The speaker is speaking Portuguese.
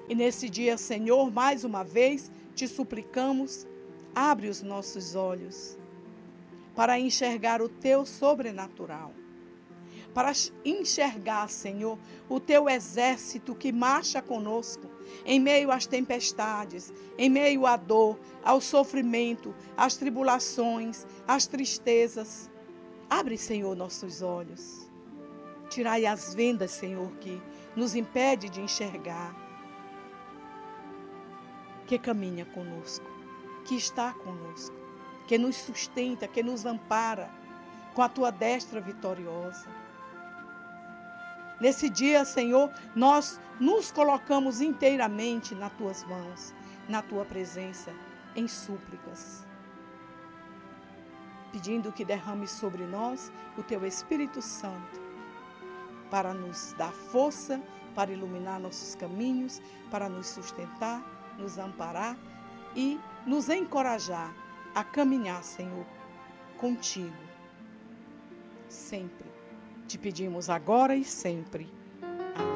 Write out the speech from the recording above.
E nesse dia, Senhor, mais uma vez te suplicamos, abre os nossos olhos para enxergar o teu sobrenatural, para enxergar, Senhor, o teu exército que marcha conosco em meio às tempestades, em meio à dor, ao sofrimento, às tribulações, às tristezas. Abre, Senhor, nossos olhos. Tirai as vendas, Senhor, que nos impede de enxergar, que caminha conosco, que está conosco, que nos sustenta, que nos ampara com a tua destra vitoriosa. Nesse dia, Senhor, nós nos colocamos inteiramente nas tuas mãos, na tua presença, em súplicas, pedindo que derrame sobre nós o teu Espírito Santo, para nos dar força, para iluminar nossos caminhos, para nos sustentar, nos amparar e nos encorajar a caminhar, Senhor, contigo. Sempre. Te pedimos agora e sempre.